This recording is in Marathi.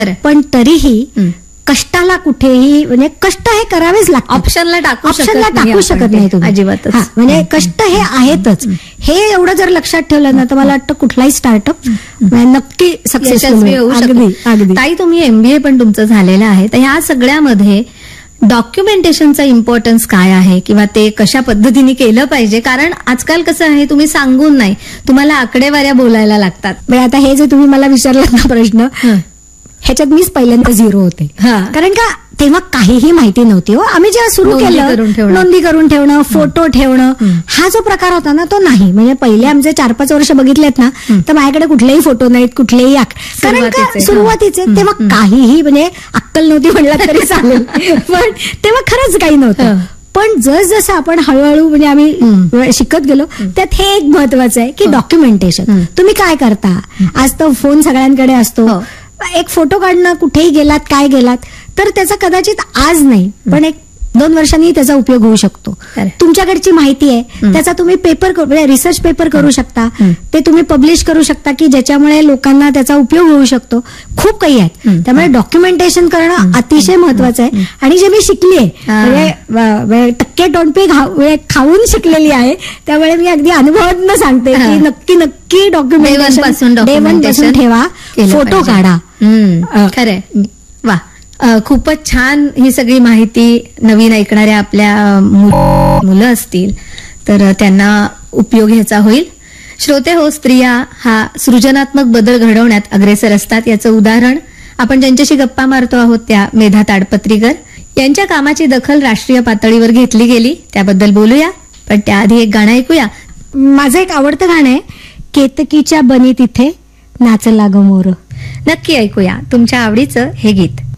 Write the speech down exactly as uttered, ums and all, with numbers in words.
पण तरीही कष्टाला कुठेही म्हणजे कष्ट हे करावेच लागतात. ऑप्शनला टाकू ऑप्शनला टाकू शकत नाही तुम्ही अजिबातच. म्हणजे कष्ट हे आहेतच. हे एवढं जर लक्षात ठेवलं ना तर मला वाटतं कुठलाही स्टार्टअप नक्की सक्सेसफुल होऊ अगदी शकतो. ताई, तुम्ही एमबीए पण तुमचं झालेलं आहे, तर ह्या सगळ्यामध्ये डॉक्युमेंटेशनचा इम्पॉर्टन्स काय आहे किंवा ते कशा पद्धतीने केलं पाहिजे? कारण आजकाल कसं आहे, तुम्ही सांगून नाही, तुम्हाला आकडेवाऱ्या बोलायला लागतात. म्हणजे आता हे जे तुम्ही मला विचारलात ना प्रश्न, ह्याच्यात मीच पहिल्यांदा झिरो होते. कारण का तेव्हा काहीही माहिती नव्हती. हो, आम्ही जेव्हा सुरू केलं नोंदी करून ठेवणं, फोटो ठेवणं, हा जो प्रकार होता ना तो नाही. म्हणजे पहिले आमचे चार पाच वर्ष बघितलेत ना तर माझ्याकडे कुठलेही फोटो नाहीत, कुठलेही, कारण का सुरुवातीचे तेव्हा काहीही म्हणजे अक्कल नव्हती म्हणलं तरी चालेल. पण तेव्हा खरंच काही नव्हतं. पण जसजसं आपण हळूहळू म्हणजे आम्ही शिकत गेलो, त्यात हे एक महत्वाचं आहे की डॉक्युमेंटेशन. तुम्ही काय करता, आज तर फोन सगळ्यांकडे असतो. एक फोटो काढणं, कुठेही गेलात, काय गेलात तर त्याचा कदाचित आज नाही पण एक दोन वर्षांनी त्याचा उपयोग होऊ शकतो. तुमच्याकडची माहिती आहे त्याचा तुम्ही पेपर, रिसर्च पेपर करू शकता, ते तुम्ही पब्लिश करू शकता की ज्याच्यामुळे लोकांना त्याचा उपयोग होऊ शकतो. खूप काही आहे. त्यामुळे डॉक्युमेंटेशन करणं अतिशय महत्वाचं आहे. आणि जे मी शिकली आहे म्हणजे टक्के टोणपे खाऊन शिकलेली आहे, त्यामुळे मी अगदी अनुभवातून सांगते की नक्की नक्की डॉक्युमेंटेशन डे वन पासून ठेवा, फोटो काढा. खरंय. वा, खूपच छान ही सगळी माहिती. नवीन ऐकणाऱ्या आपल्या मुलं असतील तर त्यांना उपयोग ह्याचा होईल. श्रोते हो, स्त्रिया हा सृजनात्मक बदल घडवण्यात अग्रेसर असतात. याचं उदाहरण आपण ज्यांच्याशी गप्पा मारतो आहोत त्या मेधा ताडपत्रीकर यांच्या कामाची दखल राष्ट्रीय पातळीवर घेतली गेली, त्याबद्दल बोलूया. पण त्याआधी एक गाणं ऐकूया. माझं एक आवडतं गाणं आहे, केतकीच्या बनी तिथे नाचला ग मोर. नक्की ऐकूया तुमच्या आवडीचं हे गीत.